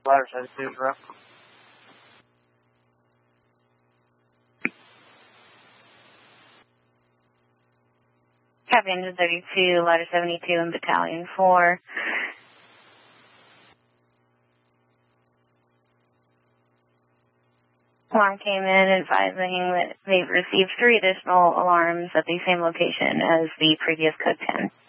Ladder 72 is rough. Copy, engine 32, ladder 72 in battalion 4. Alarm came in advising that they've received 3 additional alarms at the same location as the previous code 10.